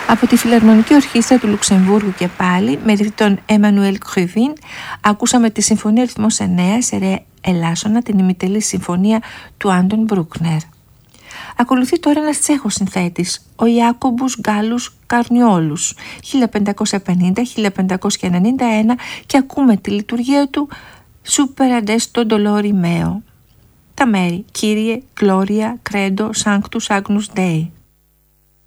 Από τη Φιλαρμονική Ορχήστρα του Λουξεμβούργου και πάλι, με τον Εμμανουέλ Κρουβίν, ακούσαμε τη Συμφωνία αριθμός 9 σε ρε ελάσσονα, την ημιτελή συμφωνία του Άντων Μπρούκνερ. Ακολουθεί τώρα ένας Τσέχος συνθέτης, ο Ιάκομπους Γκάλους Καρνιόλους, 1550-1591, και ακούμε τη λειτουργία του Super Adesto Dolori Meo. Τα μέρη: Κύριε, Gloria, Credo, Sanctus Agnus Dei.